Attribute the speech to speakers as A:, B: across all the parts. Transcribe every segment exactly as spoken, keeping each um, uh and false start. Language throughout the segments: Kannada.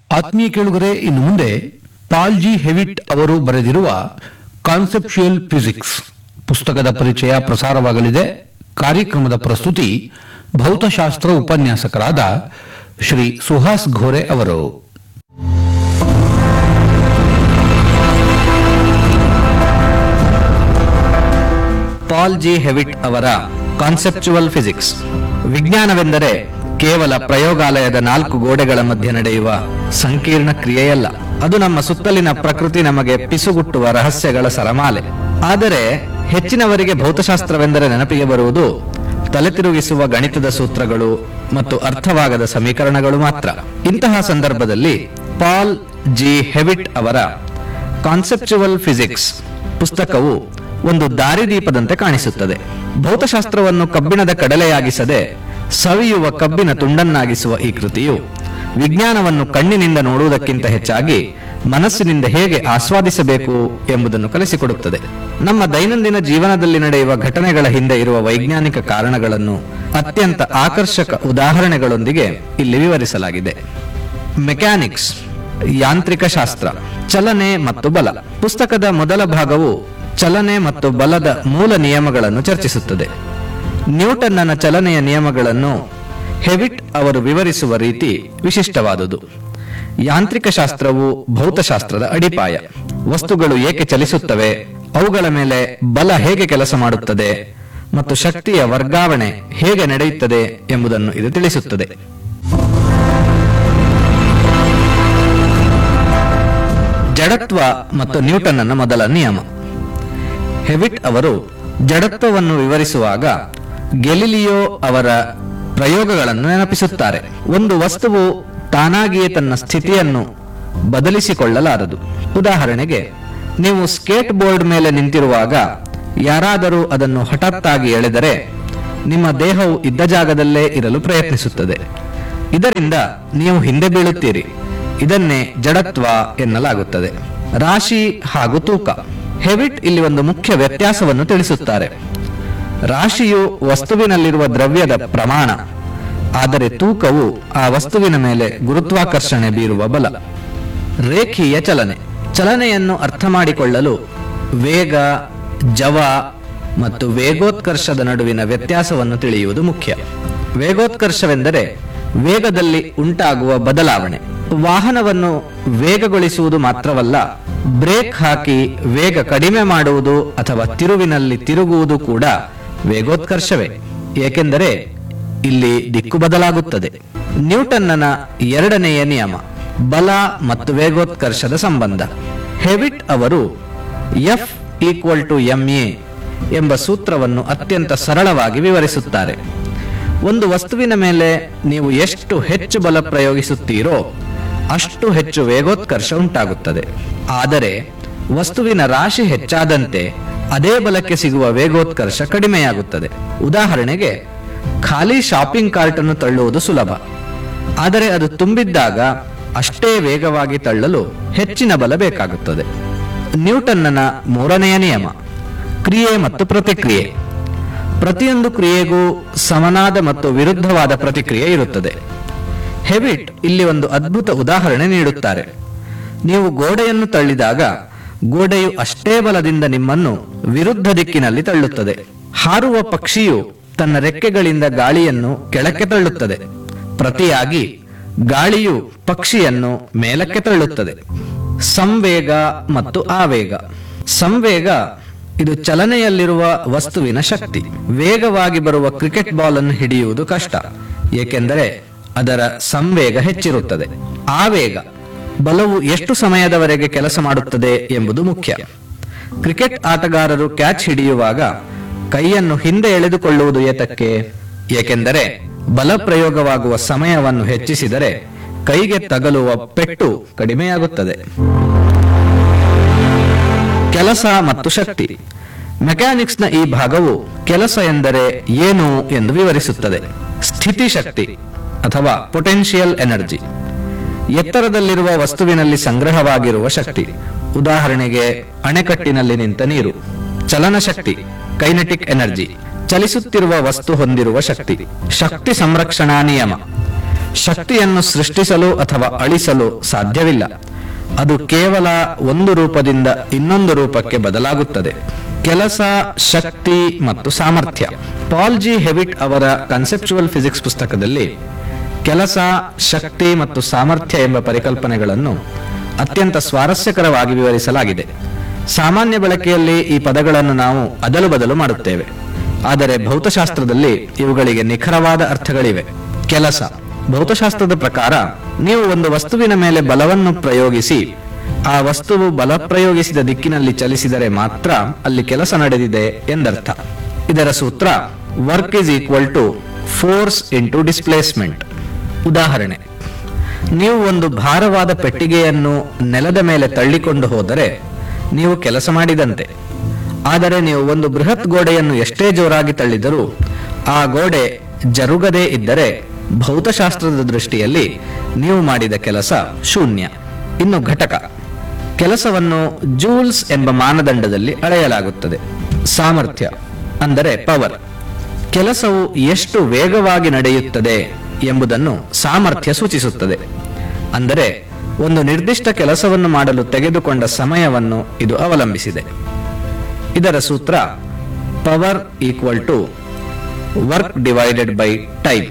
A: ಆತ್ಮೀಯ ಕೇಳುಗರೆ, ಇನ್ನು ಮುಂದೆ ಪಾಲ್ ಜಿ ಹೆವಿಟ್ ಅವರು ಬರೆದಿರುವ ಕಾನ್ಸೆಪ್ಚುಯಲ್ ಫಿಸಿಕ್ಸ್ ಪುಸ್ತಕದ ಪರಿಚಯ ಪ್ರಸಾರವಾಗಲಿದೆ. ಕಾರ್ಯಕ್ರಮದ ಪ್ರಸ್ತುತಿ ಭೌತಶಾಸ್ತ್ರ ಉಪನ್ಯಾಸಕರಾದ ಶ್ರೀ ಸುಹಾಸ್ ಘೋರೆ ಅವರು.
B: ಪಾಲ್ ಜಿ ಹೆವಿಟ್ ಅವರ ಕಾನ್ಸೆಪ್ಚುವಲ್ ಫಿಸಿಕ್ಸ್. ವಿಜ್ಞಾನವೆಂದರೆ ಕೇವಲ ಪ್ರಯೋಗಾಲಯದ ನಾಲ್ಕು ಗೋಡೆಗಳ ಮಧ್ಯೆ ನಡೆಯುವ ಸಂಕೀರ್ಣ ಕ್ರಿಯೆಯಲ್ಲ. ಅದು ನಮ್ಮ ಸುತ್ತಲಿನ ಪ್ರಕೃತಿ ನಮಗೆ ಪಿಸುಗುಟ್ಟುವ ರಹಸ್ಯಗಳ ಸರಮಾಲೆ. ಆದರೆ ಹೆಚ್ಚಿನವರಿಗೆ ಭೌತಶಾಸ್ತ್ರವೆಂದರೆ ನೆನಪಿಗೆ ಬರುವುದು ತಲೆ ತಿರುಗಿಸುವ ಗಣಿತದ ಸೂತ್ರಗಳು ಮತ್ತು ಅರ್ಥವಾಗದ ಸಮೀಕರಣಗಳು ಮಾತ್ರ. ಇಂತಹ ಸಂದರ್ಭದಲ್ಲಿ ಪಾಲ್ ಜಿ ಹೆವಿಟ್ ಅವರ ಕಾನ್ಸೆಪ್ಚುವಲ್ ಫಿಸಿಕ್ಸ್ ಪುಸ್ತಕವು ಒಂದು ದಾರಿದೀಪದಂತೆ ಕಾಣಿಸುತ್ತದೆ. ಭೌತಶಾಸ್ತ್ರವನ್ನು ಕಬ್ಬಿಣದ ಕಡಲೆಯಾಗಿಸದೆ ಸವಿಯುವ ಕಬ್ಬಿನ ತುಂಡನ್ನಾಗಿಸುವ ಈ ಕೃತಿಯು ವಿಜ್ಞಾನವನ್ನು ಕಣ್ಣಿನಿಂದ ನೋಡುವುದಕ್ಕಿಂತ ಹೆಚ್ಚಾಗಿ ಮನಸ್ಸಿನಿಂದ ಹೇಗೆ ಆಸ್ವಾದಿಸಬೇಕು ಎಂಬುದನ್ನು ಕಲಿಸಿಕೊಡುತ್ತದೆ. ನಮ್ಮ ದೈನಂದಿನ ಜೀವನದಲ್ಲಿ ನಡೆಯುವ ಘಟನೆಗಳ ಹಿಂದೆ ಇರುವ ವೈಜ್ಞಾನಿಕ ಕಾರಣಗಳನ್ನು ಅತ್ಯಂತ ಆಕರ್ಷಕ ಉದಾಹರಣೆಗಳೊಂದಿಗೆ ಇಲ್ಲಿ ವಿವರಿಸಲಾಗಿದೆ. ಮೆಕ್ಯಾನಿಕ್ಸ್, ಯಾಂತ್ರಿಕ ಶಾಸ್ತ್ರ, ಚಲನೆ ಮತ್ತು ಬಲ. ಪುಸ್ತಕದ ಮೊದಲ ಭಾಗವು ಚಲನೆ ಮತ್ತು ಬಲದ ಮೂಲ ನಿಯಮಗಳನ್ನು ಚರ್ಚಿಸುತ್ತದೆ. ನ್ಯೂಟನ್ನನ ಚಲನೆಯ ನಿಯಮಗಳನ್ನು ಹೆವಿಟ್ ಅವರು ವಿವರಿಸುವ ರೀತಿ ವಿಶಿಷ್ಟವಾದುದು. ಯಾಂತ್ರಿಕ ಶಾಸ್ತ್ರವು ಭೌತಶಾಸ್ತ್ರದ ಅಡಿಪಾಯ. ವಸ್ತುಗಳು ಏಕೆ ಚಲಿಸುತ್ತವೆ, ಅವುಗಳ ಮೇಲೆ ಬಲ ಹೇಗೆ ಕೆಲಸ ಮಾಡುತ್ತದೆ ಮತ್ತು ಶಕ್ತಿಯ ವರ್ಗಾವಣೆ ಹೇಗೆ ನಡೆಯುತ್ತದೆ ಎಂಬುದನ್ನು ಇದು ತಿಳಿಸುತ್ತದೆ. ಜಡತ್ವ ಮತ್ತು ನ್ಯೂಟನ್ನನ ಮೊದಲ ನಿಯಮ. ಹೆವಿಟ್ ಅವರು ಜಡತ್ವವನ್ನು ವಿವರಿಸುವಾಗ ಗೆಲಿಲಿಯೋ ಅವರ ಪ್ರಯೋಗಗಳನ್ನು ನೆನಪಿಸುತ್ತಾರೆ. ಒಂದು ವಸ್ತುವು ತಾನಾಗಿಯೇ ತನ್ನ ಸ್ಥಿತಿಯನ್ನು ಬದಲಿಸಿಕೊಳ್ಳಲಾರದು. ಉದಾಹರಣೆಗೆ, ನೀವು ಸ್ಕೇಟ್ ಬೋರ್ಡ್ ಮೇಲೆ ನಿಂತಿರುವಾಗ ಯಾರಾದರೂ ಅದನ್ನು ಹಠಾತ್ತಾಗಿ ಎಳೆದರೆ ನಿಮ್ಮ ದೇಹವು ಇದ್ದ ಜಾಗದಲ್ಲೇ ಇರಲು ಪ್ರಯತ್ನಿಸುತ್ತದೆ. ಇದರಿಂದ ನೀವು ಹಿಂದೆ ಬೀಳುತ್ತೀರಿ. ಇದನ್ನೇ ಜಡತ್ವ ಎನ್ನಲಾಗುತ್ತದೆ. ರಾಶಿ ಹಾಗೂ ತೂಕ. ಹೆವಿಟ್ ಇಲ್ಲಿ ಒಂದು ಮುಖ್ಯ ವ್ಯತ್ಯಾಸವನ್ನು ತಿಳಿಸುತ್ತಾರೆ. ರಾಶಿಯು ವಸ್ತುವಿನಲ್ಲಿರುವ ದ್ರವ್ಯದ ಪ್ರಮಾಣ, ಆದರೆ ತೂಕವು ಆ ವಸ್ತುವಿನ ಮೇಲೆ ಗುರುತ್ವಾಕರ್ಷಣೆ ಬೀರುವ ಬಲ. ರೇಖೀಯ ಚಲನೆ. ಚಲನೆಯನ್ನು ಅರ್ಥ ಮಾಡಿಕೊಳ್ಳಲು ವೇಗ, ಜವ ಮತ್ತು ವೇಗೋತ್ಕರ್ಷದ ನಡುವಿನ ವ್ಯತ್ಯಾಸವನ್ನು ತಿಳಿಯುವುದು ಮುಖ್ಯ. ವೇಗೋತ್ಕರ್ಷವೆಂದರೆ ವೇಗದಲ್ಲಿ ಉಂಟಾಗುವ ಬದಲಾವಣೆ. ವಾಹನವನ್ನು ವೇಗಗೊಳಿಸುವುದು ಮಾತ್ರವಲ್ಲ, ಬ್ರೇಕ್ ಹಾಕಿ ವೇಗ ಕಡಿಮೆ ಮಾಡುವುದು ಅಥವಾ ತಿರುವಿನಲ್ಲಿ ತಿರುಗುವುದು ಕೂಡ ವೇಗೋತ್ಕರ್ಷವೇ, ಏಕೆಂದರೆ ಇಲ್ಲಿ ದಿಕ್ಕು ಬದಲಾಗುತ್ತದೆ. ನ್ಯೂಟನ್ನನ ಎರಡನೆಯ ನಿಯಮ, ಬಲ ಮತ್ತು ವೇಗೋತ್ಕರ್ಷದ ಸಂಬಂಧ. ಹೆವಿಟ್ ಅವರು F equal to M A ಎಂಬ ಸೂತ್ರವನ್ನು ಅತ್ಯಂತ ಸರಳವಾಗಿ ವಿವರಿಸುತ್ತಾರೆ. ಒಂದು ವಸ್ತುವಿನ ಮೇಲೆ ನೀವು ಎಷ್ಟು ಹೆಚ್ಚು ಬಲ ಪ್ರಯೋಗಿಸುತ್ತೀರೋ ಅಷ್ಟು ಹೆಚ್ಚು ವೇಗೋತ್ಕರ್ಷ ಉಂಟಾಗುತ್ತದೆ. ಆದರೆ ವಸ್ತುವಿನ ರಾಶಿ ಹೆಚ್ಚಾದಂತೆ ಅದೇ ಬಲಕ್ಕೆ ಸಿಗುವ ವೇಗೋತ್ಕರ್ಷ ಕಡಿಮೆಯಾಗುತ್ತದೆ. ಉದಾಹರಣೆಗೆ, ಖಾಲಿ ಶಾಪಿಂಗ್ ಕಾರ್ಟ್ ಅನ್ನು ತಳ್ಳುವುದು ಸುಲಭ, ಆದರೆ ಅದು ತುಂಬಿದ್ದಾಗ ಅಷ್ಟೇ ವೇಗವಾಗಿ ತಳ್ಳಲು ಹೆಚ್ಚಿನ ಬಲ ಬೇಕಾಗುತ್ತದೆ. ನ್ಯೂಟನ್ನನ ಮೂರನೆಯ ನಿಯಮ, ಕ್ರಿಯೆ ಮತ್ತು ಪ್ರತಿಕ್ರಿಯೆ. ಪ್ರತಿಯೊಂದು ಕ್ರಿಯೆಗೂ ಸಮನಾದ ಮತ್ತು ವಿರುದ್ಧವಾದ ಪ್ರತಿಕ್ರಿಯೆ ಇರುತ್ತದೆ. ಹೆವಿಟ್ ಇಲ್ಲಿ ಒಂದು ಅದ್ಭುತ ಉದಾಹರಣೆ ನೀಡುತ್ತಾರೆ. ನೀವು ಗೋಡೆಯನ್ನು ತಳ್ಳಿದಾಗ ಗೋಡೆಯು ಅಷ್ಟೇ ಬಲದಿಂದ ನಿಮ್ಮನ್ನು ವಿರುದ್ಧ ದಿಕ್ಕಿನಲ್ಲಿ ತಳ್ಳುತ್ತದೆ. ಹಾರುವ ಪಕ್ಷಿಯು ತನ್ನ ರೆಕ್ಕೆಗಳಿಂದ ಗಾಳಿಯನ್ನು ಕೆಳಕ್ಕೆ ತಳ್ಳುತ್ತದೆ. ಪ್ರತಿಯಾಗಿ ಗಾಳಿಯು ಪಕ್ಷಿಯನ್ನು ಮೇಲಕ್ಕೆ ತಳ್ಳುತ್ತದೆ. ಸಂವೇಗ ಮತ್ತು ಆವೇಗ. ಸಂವೇಗ ಇದು ಚಲನೆಯಲ್ಲಿರುವ ವಸ್ತುವಿನ ಶಕ್ತಿ. ವೇಗವಾಗಿ ಬರುವ ಕ್ರಿಕೆಟ್ ಬಾಲ್ ಅನ್ನು ಹಿಡಿಯುವುದು ಕಷ್ಟ, ಏಕೆಂದರೆ ಅದರ ಸಂವೇಗ ಹೆಚ್ಚಿರುತ್ತದೆ. ಆವೇಗ, ಬಲವು ಎಷ್ಟು ಸಮಯದವರೆಗೆ ಕೆಲಸ ಮಾಡುತ್ತದೆ ಎಂಬುದು ಮುಖ್ಯ. ಕ್ರಿಕೆಟ್ ಆಟಗಾರರು ಕ್ಯಾಚ್ ಹಿಡಿಯುವಾಗ ಕೈಯನ್ನು ಹಿಂದೆ ಎಳೆದುಕೊಳ್ಳುವುದು ಏತಕ್ಕೆ? ಏಕೆಂದರೆ ಬಲ ಪ್ರಯೋಗವಾಗುವ ಸಮಯವನ್ನು ಹೆಚ್ಚಿಸಿದರೆ ಕೈಗೆ ತಗಲುವ ಪೆಟ್ಟು ಕಡಿಮೆಯಾಗುತ್ತದೆ. ಕೆಲಸ ಮತ್ತು ಶಕ್ತಿ. ಮೆಕ್ಯಾನಿಕ್ಸ್ನ ಈ ಭಾಗವು ಕೆಲಸ ಎಂದರೆ ಏನು ಎಂದು ವಿವರಿಸುತ್ತದೆ. ಸ್ಥಿತಿ ಶಕ್ತಿ ಅಥವಾ ಪೊಟೆನ್ಷಿಯಲ್ ಎನರ್ಜಿ, ಎತ್ತರದಲ್ಲಿರುವ ವಸ್ತುವಿನಲ್ಲಿ ಸಂಗ್ರಹವಾಗಿರುವ ಶಕ್ತಿ. ಉದಾಹರಣೆಗೆ, ಅಣೆಕಟ್ಟಿನಲ್ಲಿ ನಿಂತ ನೀರು. ಚಲನ ಶಕ್ತಿ, ಕೈನೆಟಿಕ್ ಎನರ್ಜಿ, ಚಲಿಸುತ್ತಿರುವ ವಸ್ತು ಹೊಂದಿರುವ ಶಕ್ತಿ. ಶಕ್ತಿ ಸಂರಕ್ಷಣಾ ನಿಯಮ. ಶಕ್ತಿಯನ್ನು ಸೃಷ್ಟಿಸಲು ಅಥವಾ ಅಳಿಸಲು ಸಾಧ್ಯವಿಲ್ಲ. ಅದು ಕೇವಲ ಒಂದು ರೂಪದಿಂದ ಇನ್ನೊಂದು ರೂಪಕ್ಕೆ ಬದಲಾಗುತ್ತದೆ. ಕೆಲಸ, ಶಕ್ತಿ ಮತ್ತು ಸಾಮರ್ಥ್ಯ. ಪಾಲ್ ಜಿ ಹೆವಿಟ್ ಅವರ ಕನ್ಸೆಪ್ಚುವಲ್ ಫಿಸಿಕ್ಸ್ ಪುಸ್ತಕದಲ್ಲಿ ಕೆಲಸ, ಶಕ್ತಿ ಮತ್ತು ಸಾಮರ್ಥ್ಯ ಎಂಬ ಪರಿಕಲ್ಪನೆಗಳನ್ನು ಅತ್ಯಂತ ಸ್ವಾರಸ್ಯಕರವಾಗಿ ವಿವರಿಸಲಾಗಿದೆ. ಸಾಮಾನ್ಯ ಬಳಕೆಯಲ್ಲಿ ಈ ಪದಗಳನ್ನು ನಾವು ಅದಲು ಬದಲು ಮಾಡುತ್ತೇವೆ, ಆದರೆ ಭೌತಶಾಸ್ತ್ರದಲ್ಲಿ ಇವುಗಳಿಗೆ ನಿಖರವಾದ ಅರ್ಥಗಳಿವೆ. ಕೆಲಸ. ಭೌತಶಾಸ್ತ್ರದ ಪ್ರಕಾರ ನೀವು ಒಂದು ವಸ್ತುವಿನ ಮೇಲೆ ಬಲವನ್ನು ಪ್ರಯೋಗಿಸಿ ಆ ವಸ್ತುವು ಬಲ ಪ್ರಯೋಗಿಸಿದ ದಿಕ್ಕಿನಲ್ಲಿ ಚಲಿಸಿದರೆ ಮಾತ್ರ ಅಲ್ಲಿ ಕೆಲಸ ನಡೆದಿದೆ ಎಂದರ್ಥ. ಇದರ ಸೂತ್ರ work is equal to force into displacement. ಉದಾಹರಣೆ, ನೀವು ಒಂದು ಭಾರವಾದ ಪೆಟ್ಟಿಗೆಯನ್ನು ನೆಲದ ಮೇಲೆ ತಳ್ಳಿಕೊಂಡು ಹೋದರೆ ನೀವು ಕೆಲಸ ಮಾಡಿದಂತೆ. ಆದರೆ ನೀವು ಒಂದು ಬೃಹತ್ ಗೋಡೆಯನ್ನು ಎಷ್ಟೇ ಜೋರಾಗಿ ತಳ್ಳಿದರೂ ಆ ಗೋಡೆ ಜರುಗದೇ ಇದ್ದರೆ ಭೌತಶಾಸ್ತ್ರದ ದೃಷ್ಟಿಯಲ್ಲಿ ನೀವು ಮಾಡಿದ ಕೆಲಸ ಶೂನ್ಯ. ಇನ್ನು ಘಟಕ. ಕೆಲಸವನ್ನು ಜೂಲ್ಸ್ ಎಂಬ ಮಾನದಂಡದಲ್ಲಿ ಅಳೆಯಲಾಗುತ್ತದೆ. ಸಾಮರ್ಥ್ಯ ಅಂದರೆ ಪವರ್. ಕೆಲಸವು ಎಷ್ಟು ವೇಗವಾಗಿ ನಡೆಯುತ್ತದೆ ಎಂಬುದನ್ನು ಸಾಮರ್ಥ್ಯ ಸೂಚಿಸುತ್ತದೆ. ಅಂದರೆ ಒಂದು ನಿರ್ದಿಷ್ಟ ಕೆಲಸವನ್ನು ಮಾಡಲು ತೆಗೆದುಕೊಂಡ ಸಮಯವನ್ನು ಇದು ಅವಲಂಬಿಸಿದೆ. ಇದರ ಸೂತ್ರ power equal to work divided by time.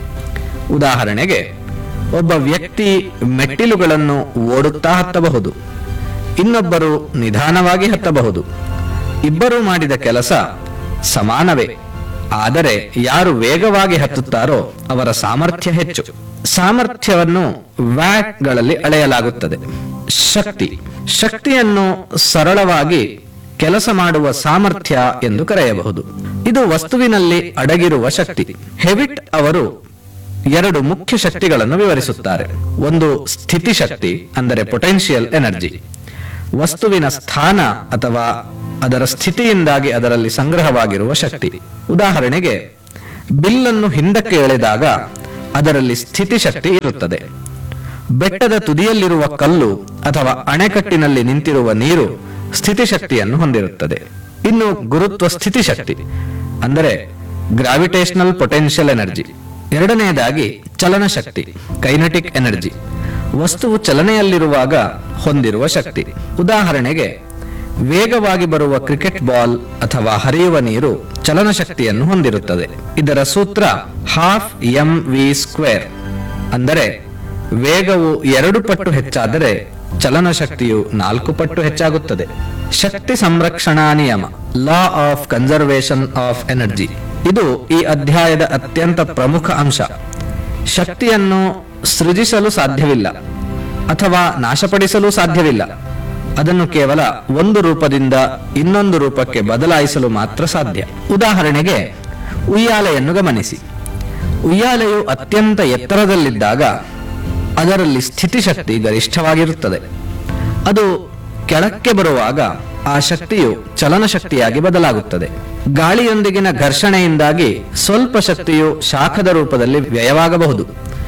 B: ಉದಾಹರಣೆಗೆ, ಒಬ್ಬ ವ್ಯಕ್ತಿ ಮೆಟ್ಟಿಲುಗಳನ್ನು ಓಡುತ್ತಾ ಹತ್ತಬಹುದು, ಇನ್ನೊಬ್ಬರು ನಿಧಾನವಾಗಿ ಹತ್ತಬಹುದು. ಇಬ್ಬರು ಮಾಡಿದ ಕೆಲಸ ಸಮಾನವೇ, ಆದರೆ ಯಾರು ವೇಗವಾಗಿ ಹತ್ತುತ್ತಾರೋ ಅವರ ಸಾಮರ್ಥ್ಯ ಹೆಚ್ಚು. ಸಾಮರ್ಥ್ಯವನ್ನು ವ್ಯಾಟ್ಗಳಲ್ಲಿ ಅಳೆಯಲಾಗುತ್ತದೆ. ಶಕ್ತಿ. ಶಕ್ತಿಯನ್ನು ಸರಳವಾಗಿ ಕೆಲಸ ಮಾಡುವ ಸಾಮರ್ಥ್ಯ ಎಂದು ಕರೆಯಬಹುದು. ಇದು ವಸ್ತುವಿನಲ್ಲಿ ಅಡಗಿರುವ ಶಕ್ತಿ. ಹೆವಿಟ್ ಅವರು ಎರಡು ಮುಖ್ಯ ಶಕ್ತಿಗಳನ್ನು ವಿವರಿಸುತ್ತಾರೆ. ಒಂದು ಸ್ಥಿತಿ ಶಕ್ತಿ ಅಂದರೆ ಪೊಟೆನ್ಷಿಯಲ್ ಎನರ್ಜಿ, ವಸ್ತುವಿನ ಸ್ಥಾನ ಅಥವಾ ಅದರ ಸ್ಥಿತಿಯಿಂದಾಗಿ ಅದರಲ್ಲಿ ಸಂಗ್ರಹವಾಗಿರುವ ಶಕ್ತಿ. ಉದಾಹರಣೆಗೆ, ಬಿಲ್ಲನ್ನು ಹಿಂದಕ್ಕೆ ಎಳೆದಾಗ ಅದರಲ್ಲಿ ಸ್ಥಿತಿ ಶಕ್ತಿ ಇರುತ್ತದೆ. ಬೆಟ್ಟದ ತುದಿಯಲ್ಲಿರುವ ಕಲ್ಲು ಅಥವಾ ಅಣೆಕಟ್ಟಿನಲ್ಲಿ ನಿಂತಿರುವ ನೀರು ಸ್ಥಿತಿಶಕ್ತಿಯನ್ನು ಹೊಂದಿರುತ್ತದೆ. ಇನ್ನು ಗುರುತ್ವ ಸ್ಥಿತಿ ಶಕ್ತಿ ಅಂದರೆ ಗ್ರಾವಿಟೇಷನಲ್ ಪೊಟೆನ್ಷಿಯಲ್ ಎನರ್ಜಿ. ಎರಡನೆಯದಾಗಿ ಚಲನಶಕ್ತಿ, ಕೈನೆಟಿಕ್ ಎನರ್ಜಿ, ವಸ್ತುವು ಚಲನೆಯಲ್ಲಿರುವಾಗ ಹೊಂದಿರುವ ಶಕ್ತಿ. ಉದಾಹರಣೆಗೆ, ವೇಗವಾಗಿ ಬರುವ ಕ್ರಿಕೆಟ್ ಬಾಲ್ ಅಥವಾ ಹರಿಯುವ ನೀರು ಚಲನಶಕ್ತಿಯನ್ನು ಹೊಂದಿರುತ್ತದೆ. ಇದರ ಸೂತ್ರ ಹಾಫ್ ಎಂ ವಿ ಸ್ಕ್ವೇರ್. ಅಂದರೆ ವೇಗವು ಎರಡು ಪಟ್ಟು ಹೆಚ್ಚಾದರೆ ಚಲನಶಕ್ತಿಯು ನಾಲ್ಕು ಪಟ್ಟು ಹೆಚ್ಚಾಗುತ್ತದೆ. ಶಕ್ತಿ ಸಂರಕ್ಷಣಾ ನಿಯಮ, law of conservation of energy, ಇದು ಈ ಅಧ್ಯಾಯದ ಅತ್ಯಂತ ಪ್ರಮುಖ ಅಂಶ. ಶಕ್ತಿಯನ್ನು ಸೃಜಿಸಲು ಸಾಧ್ಯವಿಲ್ಲ ಅಥವಾ ನಾಶಪಡಿಸಲು ಸಾಧ್ಯವಿಲ್ಲ. ಅದನ್ನು ಕೇವಲ ಒಂದು ರೂಪದಿಂದ ಇನ್ನೊಂದು ರೂಪಕ್ಕೆ ಬದಲಾಯಿಸಲು ಮಾತ್ರ ಸಾಧ್ಯ. ಉದಾಹರಣೆಗೆ, ಉಯ್ಯಾಲೆಯನ್ನು ಗಮನಿಸಿ. ಉಯ್ಯಾಲೆಯು ಅತ್ಯಂತ ಎತ್ತರದಲ್ಲಿದ್ದಾಗ ಅದರಲ್ಲಿ ಸ್ಥಿತಿಶಕ್ತಿ ಗರಿಷ್ಠವಾಗಿರುತ್ತದೆ. ಅದು ಕೆಳಕ್ಕೆ ಬರುವಾಗ ಆ ಶಕ್ತಿಯು ಚಲನಶಕ್ತಿಯಾಗಿ ಬದಲಾಗುತ್ತದೆ. ಗಾಳಿಯೊಂದಿಗಿನ ಘರ್ಷಣೆಯಿಂದಾಗಿ ಸ್ವಲ್ಪ ಶಕ್ತಿಯು ಶಾಖದ ರೂಪದಲ್ಲಿ ವ್ಯಯವಾಗಬಹುದು,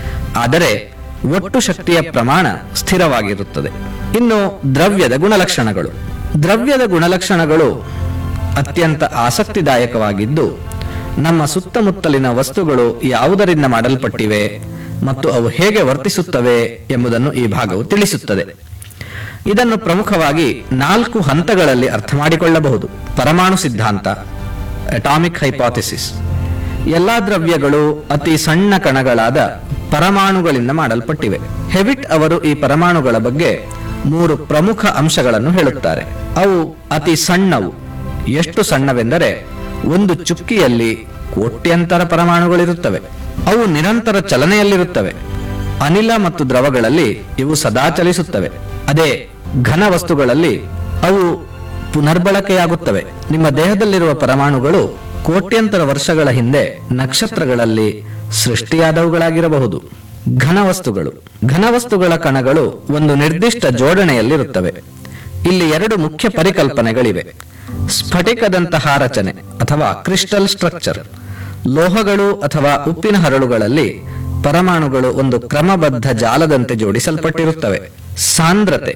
B: ಆದರೆ ಒಟ್ಟು ಶಕ್ತಿಯ ಪ್ರಮಾಣ ಸ್ಥಿರವಾಗಿರುತ್ತದೆ. ಇನ್ನು ದ್ರವ್ಯದ ಗುಣಲಕ್ಷಣಗಳು. ದ್ರವ್ಯದ ಗುಣಲಕ್ಷಣಗಳು ಅತ್ಯಂತ ಆಸಕ್ತಿದಾಯಕವಾಗಿದ್ದು, ನಮ್ಮ ಸುತ್ತಮುತ್ತಲಿನ ವಸ್ತುಗಳು ಯಾವುದರಿಂದ ಮಾಡಲ್ಪಟ್ಟಿವೆ ಮತ್ತು ಅವು ಹೇಗೆ ವರ್ತಿಸುತ್ತವೆ ಎಂಬುದನ್ನು ಈ ಭಾಗವು ತಿಳಿಸುತ್ತದೆ. ಇದನ್ನು ಪ್ರಮುಖವಾಗಿ ನಾಲ್ಕು ಹಂತಗಳಲ್ಲಿ ಅರ್ಥ ಮಾಡಿಕೊಳ್ಳಬಹುದು. ಪರಮಾಣು ಸಿದ್ಧಾಂತ, ಅಟಾಮಿಕ್ ಹೈಪಾಥೆಸಿಸ್. ಎಲ್ಲಾ ದ್ರವ್ಯಗಳು ಅತಿ ಸಣ್ಣ ಕಣಗಳಾದ ಪರಮಾಣುಗಳಿಂದ ಮಾಡಲ್ಪಟ್ಟಿವೆ. ಹೆವಿಟ್ ಅವರು ಈ ಪರಮಾಣುಗಳ ಬಗ್ಗೆ ಮೂರು ಪ್ರಮುಖ ಅಂಶಗಳನ್ನು ಹೇಳುತ್ತಾರೆ. ಅವು ಅತಿ ಸಣ್ಣವು. ಎಷ್ಟು ಸಣ್ಣವೆಂದರೆ ಒಂದು ಚುಕ್ಕಿಯಲ್ಲಿ ಕೋಟ್ಯಂತರ ಪರಮಾಣುಗಳಿರುತ್ತವೆ. ಅವು ನಿರಂತರ ಚಲನೆಯಲ್ಲಿರುತ್ತವೆ. ಅನಿಲ ಮತ್ತು ದ್ರವಗಳಲ್ಲಿ ಇವು ಸದಾ ಚಲಿಸುತ್ತವೆ. ಅದೇ ಘನ ವಸ್ತುಗಳಲ್ಲಿ ಅವು ಪುನರ್ಬಳಕೆಯಾಗುತ್ತವೆ. ನಿಮ್ಮ ದೇಹದಲ್ಲಿರುವ ಪರಮಾಣುಗಳು ಕೋಟ್ಯಂತರ ವರ್ಷಗಳ ಹಿಂದೆ ನಕ್ಷತ್ರಗಳಲ್ಲಿ ಸೃಷ್ಟಿಯಾದವುಗಳಾಗಿರಬಹುದು. ಘನವಸ್ತುಗಳು. ಘನವಸ್ತುಗಳ ಕಣಗಳು ಒಂದು ನಿರ್ದಿಷ್ಟ ಜೋಡಣೆಯಲ್ಲಿರುತ್ತವೆ. ಇಲ್ಲಿ ಎರಡು ಮುಖ್ಯ ಪರಿಕಲ್ಪನೆಗಳಿವೆ. ಸ್ಫಟಿಕದಂತಹ ರಚನೆ ಅಥವಾ ಕ್ರಿಸ್ಟಲ್ ಸ್ಟ್ರಕ್ಚರ್. ಲೋಹಗಳು ಅಥವಾ ಉಪ್ಪಿನ ಹರಳುಗಳಲ್ಲಿ ಪರಮಾಣುಗಳು ಒಂದು ಕ್ರಮಬದ್ಧ ಜಾಲದಂತೆ ಜೋಡಿಸಲ್ಪಟ್ಟಿರುತ್ತವೆ. ಸಾಂದ್ರತೆ,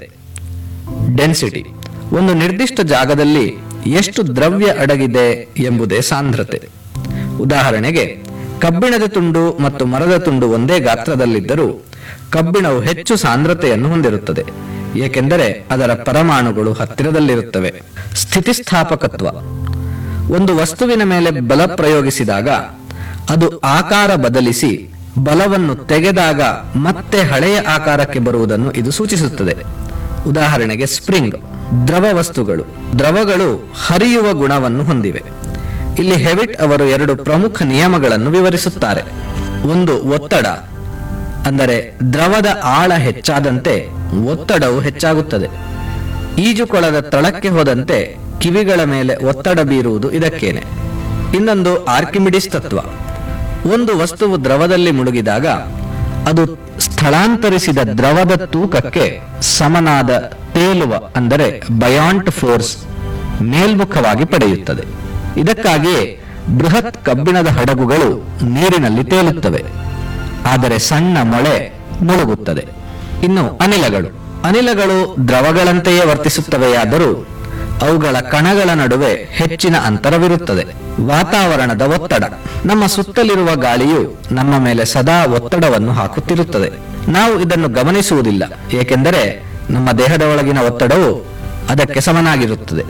B: ಡೆನ್ಸಿಟಿ. ಒಂದು ನಿರ್ದಿಷ್ಟ ಜಾಗದಲ್ಲಿ ಎಷ್ಟು ದ್ರವ್ಯ ಅಡಗಿದೆ ಎಂಬುದೇ ಸಾಂದ್ರತೆ. ಉದಾಹರಣೆಗೆ, ಕಬ್ಬಿಣದ ತುಂಡು ಮತ್ತು ಮರದ ತುಂಡು ಒಂದೇ ಗಾತ್ರದಲ್ಲಿದ್ದರೂ ಕಬ್ಬಿಣವು ಹೆಚ್ಚು ಸಾಂದ್ರತೆಯನ್ನು ಹೊಂದಿರುತ್ತದೆ, ಏಕೆಂದರೆ ಅದರ ಪರಮಾಣುಗಳು ಹತ್ತಿರದಲ್ಲಿರುತ್ತವೆ. ಸ್ಥಿತಿಸ್ಥಾಪಕತ್ವ. ಒಂದು ವಸ್ತುವಿನ ಮೇಲೆ ಬಲ ಪ್ರಯೋಗಿಸಿದಾಗ ಅದು ಆಕಾರ ಬದಲಿಸಿ ಬಲವನ್ನು ತೆಗೆದಾಗ ಮತ್ತೆ ಹಳೆಯ ಆಕಾರಕ್ಕೆ ಬರುವುದನ್ನು ಇದು ಸೂಚಿಸುತ್ತದೆ. ಉದಾಹರಣೆಗೆ ಸ್ಪ್ರಿಂಗ್. ದ್ರವ ವಸ್ತುಗಳು. ದ್ರವಗಳು ಹರಿಯುವ ಗುಣವನ್ನು ಹೊಂದಿವೆ. ಇಲ್ಲಿ ಹೆವಿಟ್ ಅವರು ಎರಡು ಪ್ರಮುಖ ನಿಯಮಗಳನ್ನು ವಿವರಿಸುತ್ತಾರೆ. ಒಂದು ಒತ್ತಡ, ಅಂದರೆ ದ್ರವದ ಆಳ ಹೆಚ್ಚಾದಂತೆ ಒತ್ತಡವು ಹೆಚ್ಚಾಗುತ್ತದೆ. ಈಜುಕೊಳದ ತಳಕ್ಕೆ ಹೋದಂತೆ ಕಿವಿಗಳ ಮೇಲೆ ಒತ್ತಡ ಬೀರುವುದು ಇದಕ್ಕೇನೆ. ಇನ್ನೊಂದು ಆರ್ಕಿಮಿಡಿಸ್ ತತ್ವ. ಒಂದು ವಸ್ತುವು ದ್ರವದಲ್ಲಿ ಮುಳುಗಿದಾಗ ಅದು ಸ್ಥಳಾಂತರಿಸಿದ ದ್ರವದ ತೂಕಕ್ಕೆ ಸಮನಾದ ತೇಲುವ, ಅಂದರೆ ಬಯಾಂಟ್ ಫೋರ್ಸ್ ಮೇಲ್ಮುಖವಾಗಿ ಪಡೆಯುತ್ತದೆ. ಇದಕ್ಕಾಗಿಯೇ ಬೃಹತ್ ಕಬ್ಬಿಣದ ಹಡಗುಗಳು ನೀರಿನಲ್ಲಿ ತೇಲುತ್ತವೆ, ಆದರೆ ಸಣ್ಣ ಮೊಳೆ ಮುಳುಗುತ್ತದೆ. ಇನ್ನು ಅನಿಲಗಳು. ಅನಿಲಗಳು ದ್ರವಗಳಂತೆಯೇ ವರ್ತಿಸುತ್ತವೆಯಾದರೂ ಅವುಗಳ ಕಣಗಳ ನಡುವೆ ಹೆಚ್ಚಿನ ಅಂತರವಿರುತ್ತದೆ. ವಾತಾವರಣದ ಒತ್ತಡ. ನಮ್ಮ ಸುತ್ತಲಿರುವ ಗಾಳಿಯು ನಮ್ಮ ಮೇಲೆ ಸದಾ ಒತ್ತಡವನ್ನು ಹಾಕುತ್ತಿರುತ್ತದೆ. ನಾವು ಇದನ್ನು ಗಮನಿಸುವುದಿಲ್ಲ, ಏಕೆಂದರೆ ನಮ್ಮ ದೇಹದ ಒಳಗಿನ ಒತ್ತಡವು ಅದಕ್ಕೆ ಸಮನಾಗಿರುತ್ತದೆ.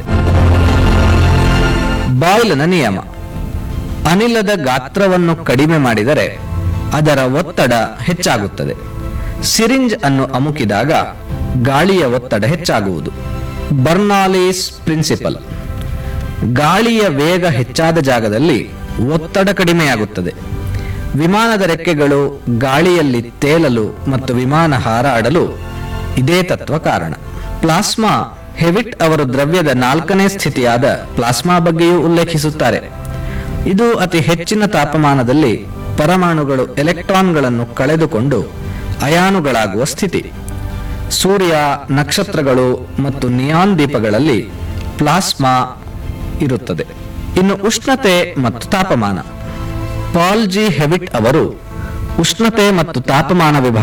B: ಬಾಯ್ಲನ ನಿಯಮ. ಅನಿಲದ ಗಾತ್ರವನ್ನು ಕಡಿಮೆ ಮಾಡಿದರೆ ಅದರ ಒತ್ತಡ ಹೆಚ್ಚಾಗುತ್ತದೆ. ಸಿರಿಂಜ್ ಅನ್ನು ಅಮುಕಿದಾಗ ಗಾಳಿಯ ಒತ್ತಡ ಹೆಚ್ಚಾಗುವುದು. ಬರ್ನಾಲೀಸ್ ಪ್ರಿನ್ಸಿಪಲ್. ಗಾಳಿಯ ವೇಗ ಹೆಚ್ಚಾದ ಜಾಗದಲ್ಲಿ ಒತ್ತಡ ಕಡಿಮೆಯಾಗುತ್ತದೆ. ವಿಮಾನದ ರೆಕ್ಕೆಗಳು ಗಾಳಿಯಲ್ಲಿ ತೇಲಲು ಮತ್ತು ವಿಮಾನ ಹಾರಾಡಲು ಇದೇ ತತ್ವ ಕಾರಣ. ಪ್ಲಾಸ್ಮಾ. ಹೆವಿಟ್ ಅವರು ದ್ರವ್ಯದ ನಾಲ್ಕನೇ ಸ್ಥಿತಿಯಾದ ಪ್ಲಾಸ್ಮಾ ಬಗ್ಗೆಯೂ ಉಲ್ಲೇಖಿಸುತ್ತಾರೆ. ಇದು ಅತಿ ಹೆಚ್ಚಿನ ತಾಪಮಾನದಲ್ಲಿ ಪರಮಾಣುಗಳು ಎಲೆಕ್ಟ್ರಾನ್ಗಳನ್ನು ಕಳೆದುಕೊಂಡು ಅಯಾನುಗಳಾಗುವ ಸ್ಥಿತಿ. ಸೂರ್ಯ, ನಕ್ಷತ್ರಗಳು ಮತ್ತು ನಿಯಾನ್ ದೀಪಗಳಲ್ಲಿ ಪ್ಲಾಸ್ಮಾ ಇರುತ್ತದೆ. ಇನ್ನು ಉಷ್ಣತೆ ಮತ್ತು ತಾಪಮಾನ. ಪಾಲ್ ಜಿ ಹೆವಿಟ್ ಅವರು ಉಷ್ಣತೆ ಮತ್ತು ತಾಪಮಾನ ವಿಭಾಗ